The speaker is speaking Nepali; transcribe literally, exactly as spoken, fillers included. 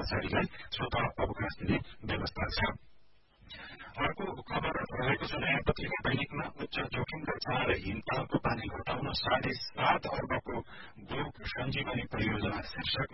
कर्मचारीलाई स्वत अवकाश दिने व्यवस्था छ। अर्को खबर रहेको छ नयाँ पत्रिका दैनिकमा उच्च जोखिमका चार हिमतालको पानी घटाउन साढे सात अर्बको गोक सञ्जीवनी परियोजना शीर्षक